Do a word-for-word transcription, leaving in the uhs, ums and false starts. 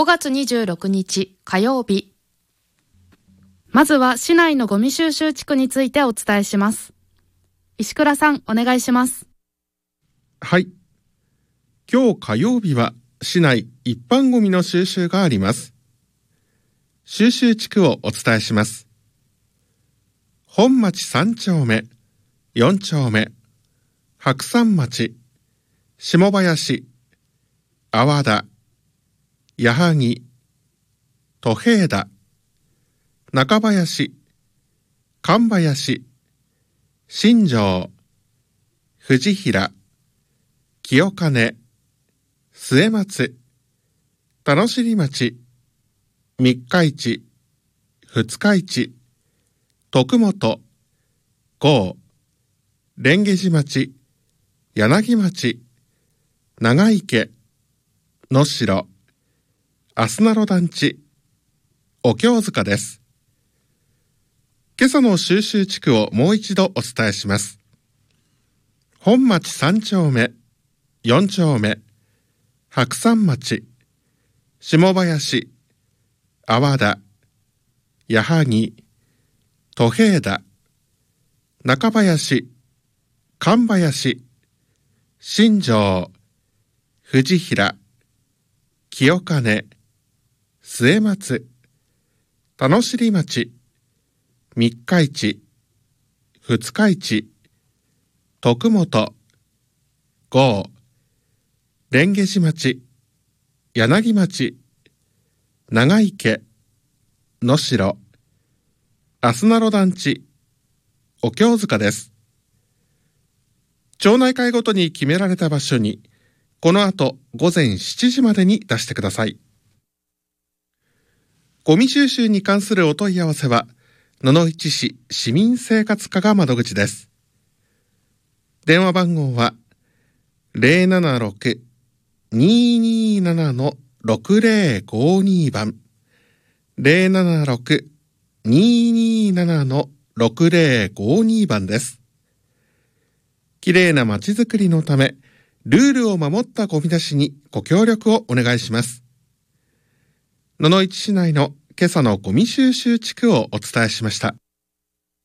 ごがつにじゅうろくにち火曜日。まずは市内のゴミ収集地区についてお伝えします。石倉さん、お願いします。 はい。今日火曜日は市内一般ゴミの収集があります。収集地区をお伝えします。本町さん丁目、よん丁目、白山町、下林、阿波田、矢作、戸平田、中林、神林、新庄、藤平、清金、末松、田野尻町、三日市、二日市、徳本、郷、蓮華寺町、柳町、長池、能代、あすなろ団地、お経塚です。今朝の収集地区をもう一度お伝えします。本町さん丁目、よん丁目、白山町、下林、阿波田、矢作、戸平田、中林、神林、新庄、藤平、清金、末松、田野尻町、三日市、二日市、徳本、郷、蓮華寺町、柳町、長池、能代、あすなろ団地、お経塚です。町内会ごとに決められた場所に、この後ごぜんしちじまでに出してください。ゴミ収集に関するお問い合わせは、野々市市市民生活課が窓口です。電話番号は ゼロななろく にーにーなな ろくぜろごに 番 ゼロななろく にーにーなな ろくぜろごに 番です。きれいなまちづくりのため、ルールを守ったゴミ出しにご協力をお願いします。野々市市内の今朝のゴミ収集地区をお伝えしました。